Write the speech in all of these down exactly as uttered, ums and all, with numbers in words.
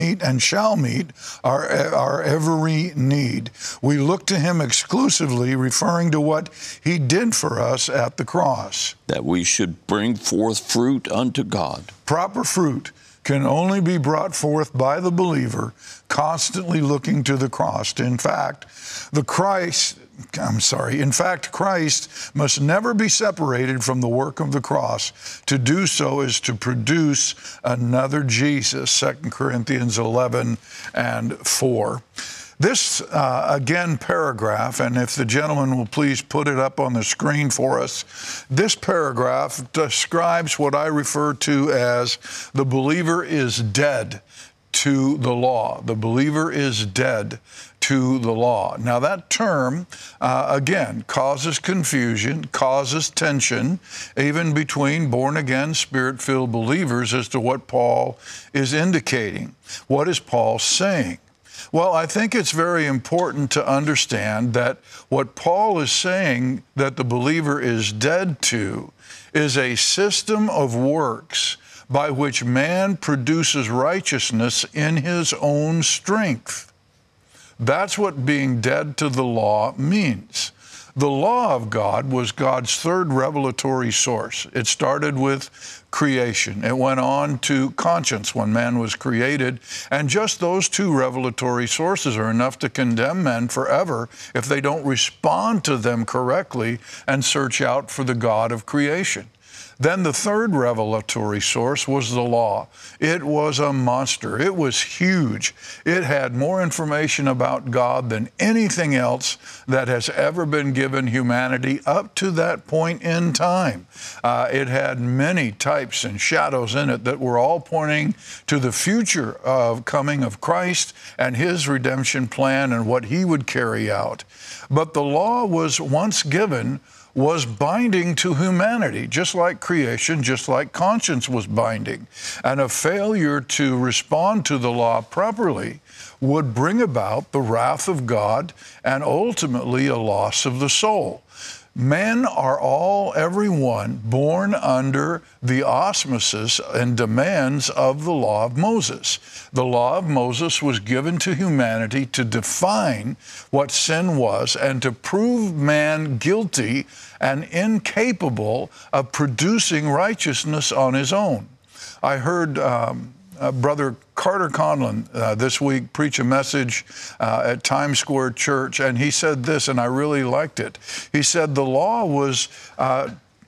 meet and shall meet our, our every need. We look to him exclusively, referring to what he did for us at the cross. That we should bring forth fruit unto God. Proper fruit can only be brought forth by the believer, constantly looking to the cross. In fact, the Christ, I'm sorry, in fact, Christ must never be separated from the work of the cross. To do so is to produce another Jesus, Second Corinthians eleven and four. This, uh, again, paragraph, and if the gentleman will please put it up on the screen for us, this paragraph describes what I refer to as the believer is dead to the law. The believer is dead to the law. Now, that term, uh, again, causes confusion, causes tension, even between born-again, spirit-filled believers as to what Paul is indicating. What is Paul saying? Well, I think it's very important to understand that what Paul is saying that the believer is dead to is a system of works by which man produces righteousness in his own strength. That's what being dead to the law means. The law of God was God's third revelatory source. It started with creation. It went on to conscience when man was created. And just those two revelatory sources are enough to condemn men forever if they don't respond to them correctly and search out for the God of creation. Then the third revelatory source was the law. It was a monster. It was huge. It had more information about God than anything else that has ever been given humanity up to that point in time. Uh, it had many types and shadows in it that were all pointing to the future of coming of Christ and his redemption plan and what he would carry out. But the law was once given was binding to humanity, just like creation, just like conscience was binding. And a failure to respond to the law properly would bring about the wrath of God and ultimately a loss of the soul. Men are all, every one, born under the auspices and demands of the law of Moses. The law of Moses was given to humanity to define what sin was and to prove man guilty and incapable of producing righteousness on his own. I heard um, uh, Brother Carter Conlon uh, this week preach a message uh, at Times Square Church, and he said this, and I really liked it. He said the law was uh,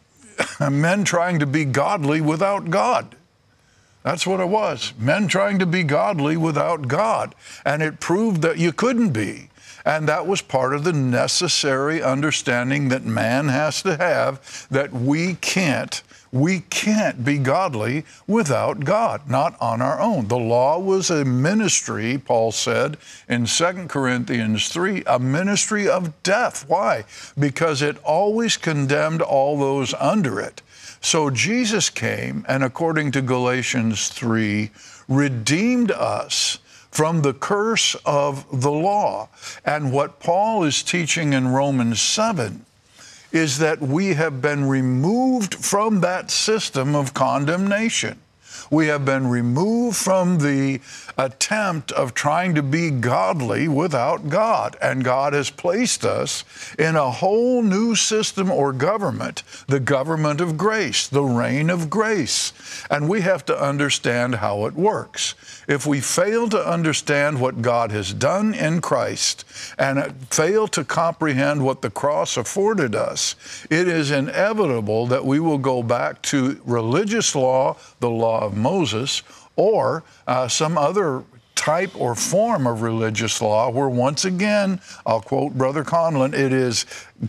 men trying to be godly without God. That's what it was, men trying to be godly without God, and it proved that you couldn't be. And that was part of the necessary understanding that man has to have, that we can't We can't be godly without God, not on our own. The law was a ministry, Paul said in Second Corinthians three, a ministry of death. Why? Because it always condemned all those under it. So Jesus came and, according to Galatians three, redeemed us from the curse of the law. And what Paul is teaching in Romans seven is that we have been removed from that system of condemnation. We have been removed from the attempt of trying to be godly without God. And God has placed us in a whole new system or government, the government of grace, the reign of grace. And we have to understand how it works. If we fail to understand what God has done in Christ and fail to comprehend what the cross afforded us, it is inevitable that we will go back to religious law, the law of Moses, or uh, some other type or form of religious law where, once again, I'll quote Brother Conlon, it is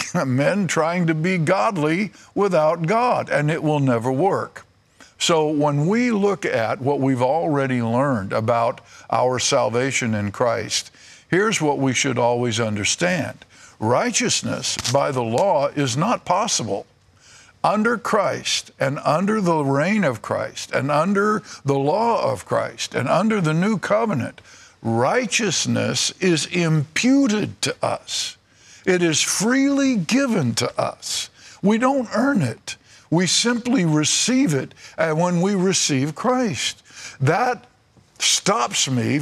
men trying to be godly without God, and it will never work. So when we look at what we've already learned about our salvation in Christ, here's what we should always understand. Righteousness by the law is not possible. Under Christ and under the reign of Christ and under the law of Christ and under the new covenant, righteousness is imputed to us. It is freely given to us. We don't earn it. We simply receive it when we receive Christ. That stops me